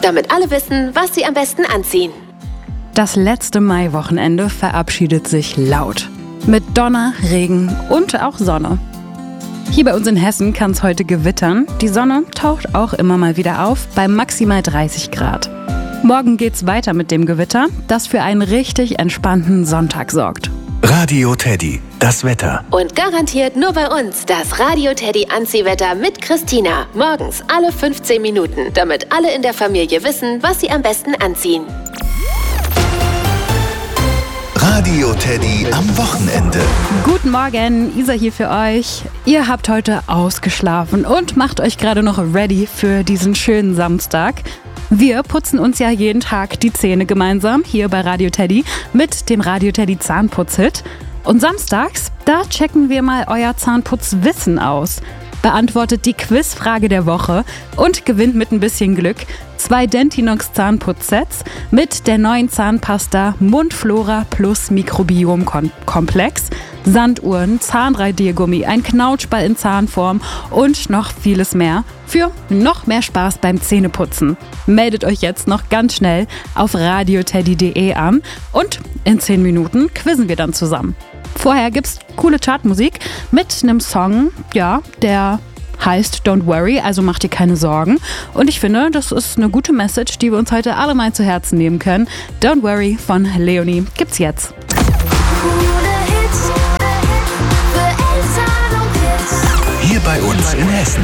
damit alle wissen, was sie am besten anziehen. Das letzte Maiwochenende verabschiedet sich laut. Mit Donner, Regen und auch Sonne. Hier bei uns in Hessen kann es heute gewittern. Die Sonne taucht auch immer mal wieder auf bei maximal 30 Grad. Morgen geht's weiter mit dem Gewitter, das für einen richtig entspannten Sonntag sorgt. Radio Teddy, das Wetter. Und garantiert nur bei uns das Radio Teddy Anziehwetter mit Christina. Morgens alle 15 Minuten, damit alle in der Familie wissen, was sie am besten anziehen. Radio Teddy am Wochenende. Guten Morgen, Isa hier für euch. Ihr habt heute ausgeschlafen und macht euch gerade noch ready für diesen schönen Samstag. Wir putzen uns ja jeden Tag die Zähne gemeinsam hier bei Radio Teddy mit dem Radio Teddy Zahnputzhit. Und samstags, da checken wir mal euer Zahnputzwissen aus. Beantwortet die Quizfrage der Woche und gewinnt mit ein bisschen Glück 2 Dentinox Zahnputzsets mit der neuen Zahnpasta Mundflora Plus Mikrobiom Komplex, Sanduhren, Zahnradiergummi, ein Knautschball in Zahnform und noch vieles mehr für noch mehr Spaß beim Zähneputzen. Meldet euch jetzt noch ganz schnell auf radioteddy.de an und in 10 Minuten quizzen wir dann zusammen. Vorher gibt's coole Chartmusik mit einem Song, ja, der heißt Don't Worry, also macht dir keine Sorgen. Und ich finde, das ist eine gute Message, die wir uns heute alle mal zu Herzen nehmen können. Don't Worry von Leonie gibt's jetzt. Hier bei uns in Hessen.